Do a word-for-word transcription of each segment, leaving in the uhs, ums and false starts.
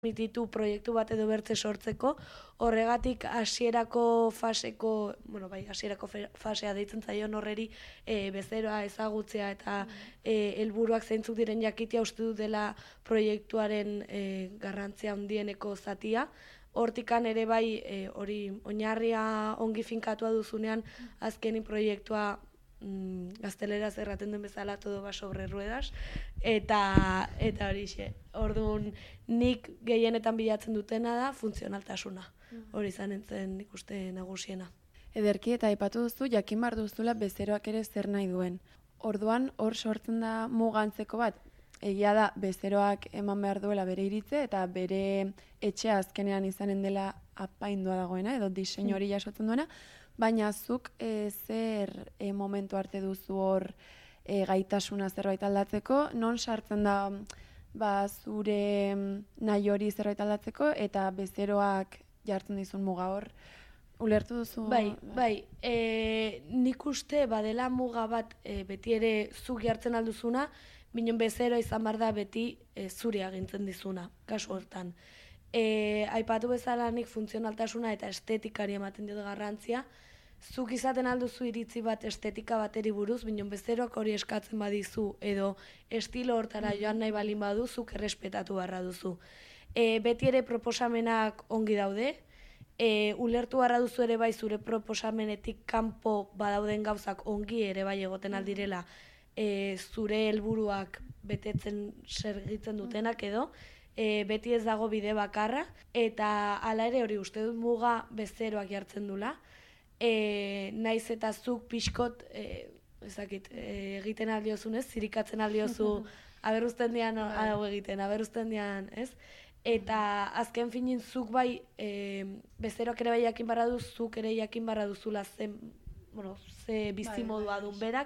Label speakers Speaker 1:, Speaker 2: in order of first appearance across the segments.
Speaker 1: mititu proiektu bat edo bertze sortzeko, horregatik hasierako faseko, bueno, bai, hasierako fasea deitzen zaion horreri e, bezeroa ezagutzea eta e, helburuak zeintzuk diren jakitea uste dut dela proiektuaren e, garrantzia handieneko zatia. Hortikan ere bai e, hori oinarria ongi finkatua duzunean azkenin proiektua mm, gazteleraz erraten den bezala todo va sobre ruedas eta eta horixe. Orduan nik gehienetan bilatzen dutena da funtzionaltasuna. Hori izan entzen ikuste nagusiena.
Speaker 2: Ederki eta aipatu duzu jakin behar duzula bezeroak ere zer nahi duen. Orduan hor sortzen da mugantzeko bat. Egia da bezeroak eman behar duela bere iritze eta bere etxea azkenean izanen dela apaindua dagoena edo diseinu hori jasotzen duena, baina zuk e, zer e, momentu arte duzu hor e, gaitasuna zerbait aldatzeko, non sartzen da ba, zure nahi hori zerbait aldatzeko eta bezeroak jartzen dizun muga hor, ulertu duzu?
Speaker 1: Bai, bai, e, nik uste badela muga bat e, beti ere zuk jartzen alduzuna, binon bezeroa izan behar da beti e, zuri agintzen dizuna, kasu hortan. E, aipatu bezala nik funtzionaltasuna eta estetikari ematen dut garrantzia, zuk izaten alduzu iritzi bat estetika bateri buruz, binon bezeroak hori eskatzen badizu edo estilo hortara joan nahi balin badu, zuk errespetatu barra duzu. E, beti ere proposamenak ongi daude, e, ulertu barra duzu ere bai zure proposamenetik kanpo badauden gauzak ongi ere bai egoten aldirela, e, zure helburuak betetzen sergitzen dutenak edo, e, beti ez dago bide bakarra, eta hala ere hori uste dut muga bezeroak jartzen dula, e, naiz eta zuk pixkot, e, ezakit, e, egiten aldiozunez, zirikatzen aldiozu, aberruzten dian hau egiten, aberruzten dian, ez? Eta azken finin zuk bai, e, bezeroak ere bai jakin barra duz, zuk ere jakin barra duzula zen, bueno, ze bizimodua dun berak,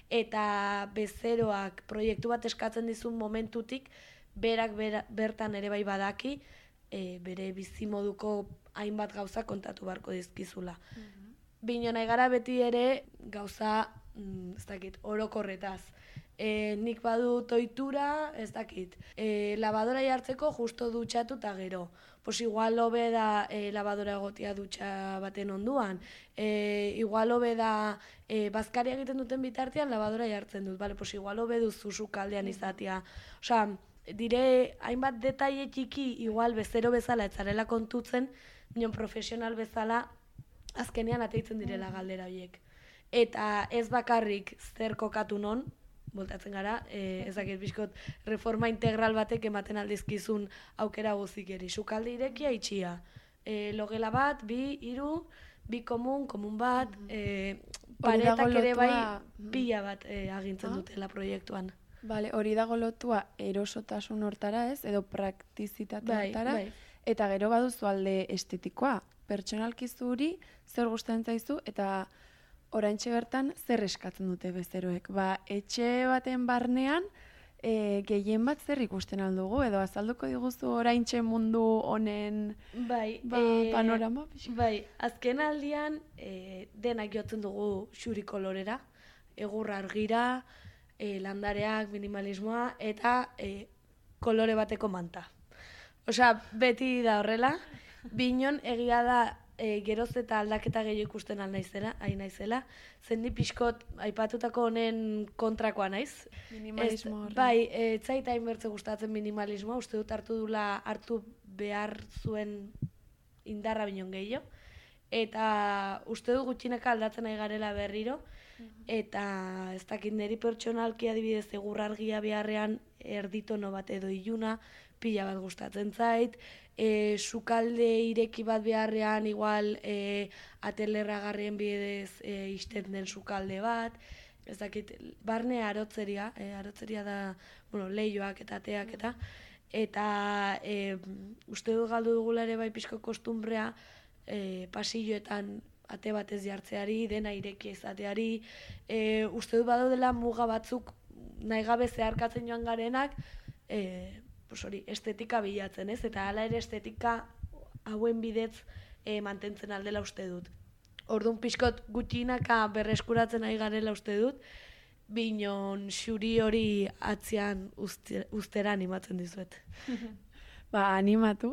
Speaker 1: eta bezeroak proiektu bat eskatzen dizun momentutik, berak bera, bertan ere bai badaki, e, bere bizimoduko hainbat gauza kontatu beharko dizkizula. Mm-hmm. Bino nahi gara beti ere gauza, mm, ez dakit, orokorretaz. E, nik badu toitura, ez dakit, e, labadora jartzeko justo dutxatu eta gero. Pues igual hobe da e, labadora egotia dutxa baten onduan. E, igual hobe da e, bazkari egiten duten bitartean labadora jartzen dut. Vale, pues igual hobe duzu sukaldean izatea. Osea, dire hainbat detaile txiki igual bezero bezala etzarela kontutzen, nion profesional bezala azkenean ateitzen direla galdera horiek. Eta ez bakarrik zer kokatu non, voltatzen gara, e, ezakit bizkot reforma integral batek ematen aldizkizun aukera guzikeri. Sukalde irekia itxia. E, logela bat, bi, hiru, bi komun, komun bat, e, paretak ere bai pila bat e, agintzen dutela proiektuan.
Speaker 2: Bale, hori dago lotua erosotasun hortara ez, edo praktizitate hortara, bai, bai. Eta gero baduzu alde estetikoa. Pertsonalki zuri zer gustatzen zaizu eta oraintxe bertan zer eskatzen dute bezeroek. Ba, etxe baten barnean e, gehien bat zer ikusten aldugu edo azalduko diguzu oraintxe mundu honen
Speaker 1: bai,
Speaker 2: ba,
Speaker 1: e,
Speaker 2: panorama?
Speaker 1: Bai, azken aldian e, denak jotzen dugu xuri kolorera, egur argira, e, landareak, minimalismoa eta e, kolore bateko manta. Osea, beti da horrela, binon egia da e, geroz eta aldaketa gehiago ikusten alnaizela, hain naizela, zendi pixkot aipatutako honen kontrakoa naiz.
Speaker 2: Minimalismo horren.
Speaker 1: Bai, ez zait hain bertze gustatzen minimalismoa, uste dut hartu dula hartu behar zuen indarra binon gehiago, eta uste dut gutxinaka aldatzen nahi garela berriro, eta ez dakit niri pertsonalki adibidez egur argia beharrean erditono bat edo iluna, pila bat gustatzen zait, e, sukalde ireki bat beharrean igual e, atelerragarrien bidez e, isten den sukalde bat, ez dakit, barne arotzeria, e, arotzeria da, bueno, leioak eta ateak eta, eta e, uste du galdu dugula ere bai pixko kostumbrea e, pasilloetan ate batez jartzeari, dena ireki izateari, e, uste du badaudela muga batzuk nahi gabe zeharkatzen joan garenak, e, pues hori, estetika bilatzen, ez? Eta hala ere estetika hauen bidez e, mantentzen aldela uste dut. Orduan pixkot gutxinaka berreskuratzen nahi garela uste dut, binon xuri hori atzean uste, ustera animatzen dizuet.
Speaker 2: ba, animatu